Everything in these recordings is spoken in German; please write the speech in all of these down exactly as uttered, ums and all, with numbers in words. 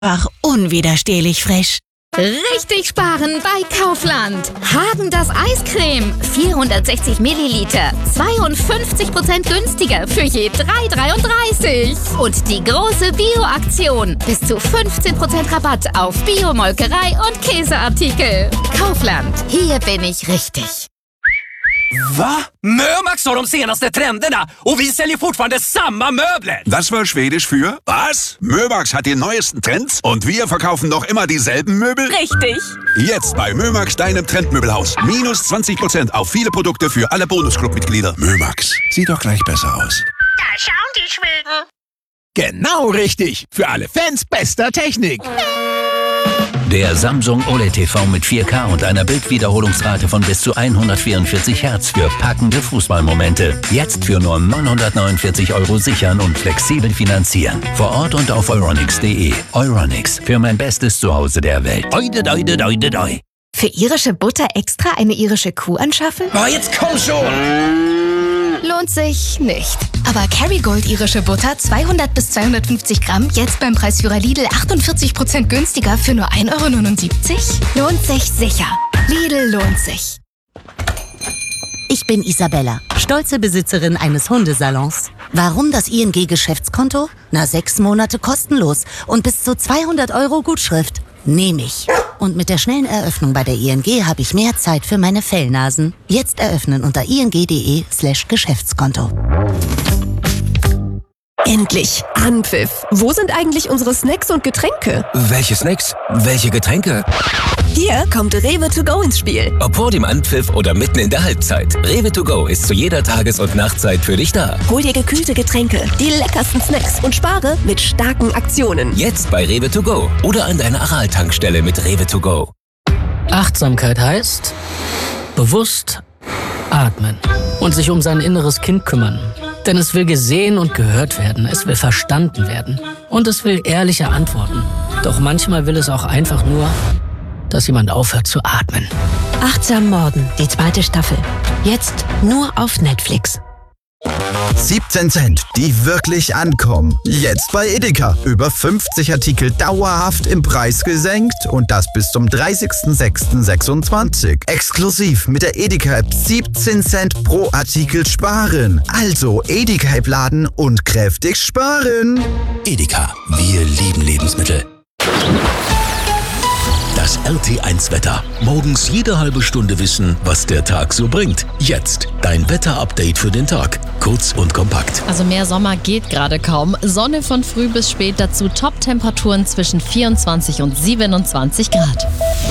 Ach, unwiderstehlich frisch. Richtig sparen bei Kaufland. Häagen-Dazs Eiscreme. vierhundertsechzig Milliliter. zweiundfünfzig Prozent günstiger für je drei dreiunddreißig. Und die große Bio-Aktion. Bis zu fünfzehn Prozent Rabatt auf Bio-Molkerei und Käseartikel. Kaufland. Hier bin ich richtig. Va? Mömax har de senaste trenderna och vi säljer fortfarande samma möbler. Das war Schwedisch für was? Mömax hat die neuesten Trends und wir verkaufen noch immer dieselben Möbel? Richtig. Jetzt bei Mömax, deinem Trendmöbelhaus. Minus zwanzig Prozent auf viele Produkte für alle Bonusclub-Mitglieder. Mömax, sieht doch gleich besser aus. Da schauen die Schweden. Genau richtig. Für alle Fans bester Technik. Der Samsung O L E D T V mit vier K und einer Bildwiederholungsrate von bis zu hundertvierundvierzig Hertz für packende Fußballmomente. Jetzt für nur neunhundertneunundvierzig Euro sichern und flexibel finanzieren. Vor Ort und auf euronics punkt de. Euronics, für mein bestes Zuhause der Welt. Oide, oide, oide, oide. Für irische Butter extra eine irische Kuh anschaffen? Oh, jetzt komm schon! Lohnt sich nicht. Aber Kerrygold irische Butter zweihundert bis zweihundertfünfzig Gramm jetzt beim Preisführer Lidl achtundvierzig Prozent günstiger für nur ein Euro neunundsiebzig? Lohnt sich sicher. Lidl lohnt sich. Ich bin Isabella, stolze Besitzerin eines Hundesalons. Warum das I N G-Geschäftskonto? Na, sechs Monate kostenlos und bis zu zweihundert Euro Gutschrift. Nehme ich. Und mit der schnellen Eröffnung bei der I N G habe ich mehr Zeit für meine Fellnasen. Jetzt eröffnen unter ing.de slash Geschäftskonto. Endlich. Anpfiff. Wo sind eigentlich unsere Snacks und Getränke? Welche Snacks? Welche Getränke? Hier kommt Rewe to go ins Spiel. Ob vor dem Anpfiff oder mitten in der Halbzeit. Rewe to go ist zu jeder Tages- und Nachtzeit für dich da. Hol dir gekühlte Getränke, die leckersten Snacks und spare mit starken Aktionen. Jetzt bei Rewe to go oder an deiner Aral-Tankstelle mit Rewe to go. Achtsamkeit heißt bewusst atmen und sich um sein inneres Kind kümmern. Denn es will gesehen und gehört werden, es will verstanden werden und es will ehrliche Antworten. Doch manchmal will es auch einfach nur, dass jemand aufhört zu atmen. Achtsam Morden, die zweite Staffel. Jetzt nur auf Netflix. siebzehn Cent, die wirklich ankommen. Jetzt bei Edeka. Über fünfzig Artikel dauerhaft im Preis gesenkt und das bis zum dreißigsten sechsten sechsundzwanzig. Exklusiv mit der Edeka-App siebzehn Cent pro Artikel sparen. Also Edeka-App laden und kräftig sparen. Edeka, wir lieben Lebensmittel. Das R T eins Wetter. Morgens jede halbe Stunde wissen, was der Tag so bringt. Jetzt dein Wetter-Update für den Tag. Kurz und kompakt. Also mehr Sommer geht gerade kaum. Sonne von früh bis spät, dazu Top-Temperaturen zwischen vierundzwanzig und siebenundzwanzig Grad.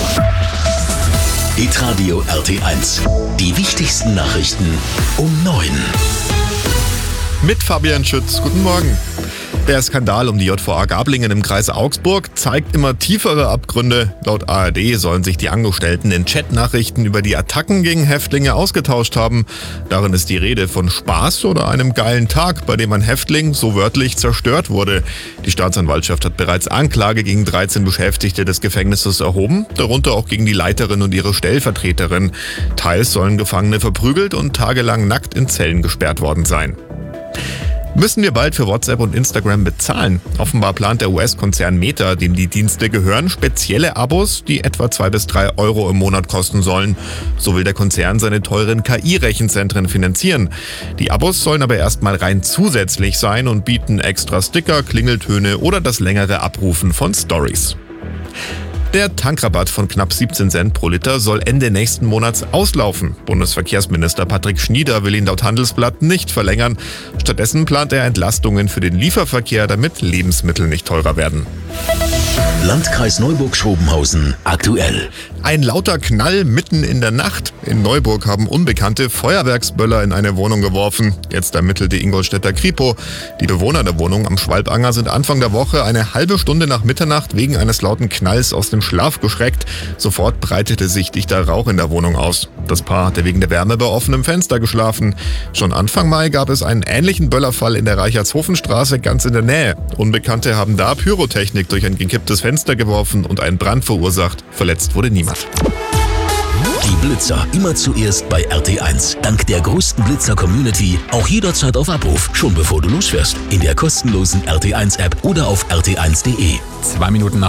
Hitradio R T eins. Die wichtigsten Nachrichten um neun. Mit Fabian Schütz. Guten Morgen. Der Skandal um die J V A Gablingen im Kreis Augsburg zeigt immer tiefere Abgründe. Laut A R D sollen sich die Angestellten in Chatnachrichten über die Attacken gegen Häftlinge ausgetauscht haben. Darin ist die Rede von Spaß oder einem geilen Tag, bei dem ein Häftling so wörtlich zerstört wurde. Die Staatsanwaltschaft hat bereits Anklage gegen dreizehn Beschäftigte des Gefängnisses erhoben, darunter auch gegen die Leiterin und ihre Stellvertreterin. Teils sollen Gefangene verprügelt und tagelang nackt in Zellen gesperrt worden sein. Müssen wir bald für WhatsApp und Instagram bezahlen? Offenbar plant der U S-Konzern Meta, dem die Dienste gehören, spezielle Abos, die etwa zwei bis drei Euro im Monat kosten sollen. So will der Konzern seine teuren K I-Rechenzentren finanzieren. Die Abos sollen aber erstmal rein zusätzlich sein und bieten extra Sticker, Klingeltöne oder das längere Abrufen von Stories. Der Tankrabatt von knapp siebzehn Cent pro Liter soll Ende nächsten Monats auslaufen. Bundesverkehrsminister Patrick Schnieder will ihn laut Handelsblatt nicht verlängern. Stattdessen plant er Entlastungen für den Lieferverkehr, damit Lebensmittel nicht teurer werden. Landkreis Neuburg-Schrobenhausen aktuell. Ein lauter Knall mitten in der Nacht. In Neuburg haben Unbekannte Feuerwerksböller in eine Wohnung geworfen. Jetzt ermittelt die Ingolstädter Kripo. Die Bewohner der Wohnung am Schwalbanger sind Anfang der Woche eine halbe Stunde nach Mitternacht wegen eines lauten Knalls aus dem Schlaf geschreckt. Sofort breitete sich dichter Rauch in der Wohnung aus. Das Paar hatte wegen der Wärme bei offenem Fenster geschlafen. Schon Anfang Mai gab es einen ähnlichen Böllerfall in der Reichertshofenstraße ganz in der Nähe. Unbekannte haben da Pyrotechnik durch ein gekipptes Fenster geworfen und einen Brand verursacht. Verletzt wurde niemand. Die Blitzer, immer zuerst bei R T eins. Dank der größten Blitzer-Community auch jederzeit auf Abruf, schon bevor du losfährst. In der kostenlosen R T eins App oder auf r t eins punkt de. Zwei Minuten nach